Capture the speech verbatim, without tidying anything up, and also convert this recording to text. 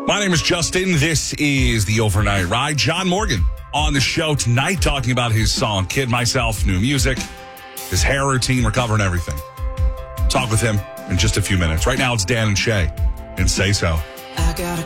My name is Justin. This is the Overnight Ride. John Morgan on the show tonight talking about his song, Kid Myself, new music, his hair routine. We're covering everything. Talk with him in just a few minutes. Right now, it's Dan and Shay and Say So. I got a